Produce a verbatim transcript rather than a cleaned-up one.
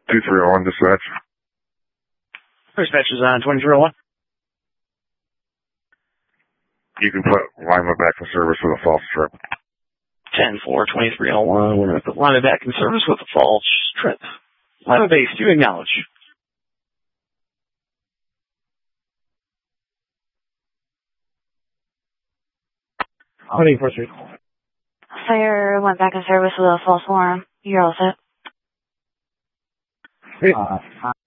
two three oh one dispatch. Dispatch is on twenty-three oh one. You can put Lima back in service with a false trip. ten four, twenty-three oh one. We're going to put Lima back in service with a false trip. Lima base, do you acknowledge? twenty four Street. Fire went back in service with a false alarm. You're all set. Uh,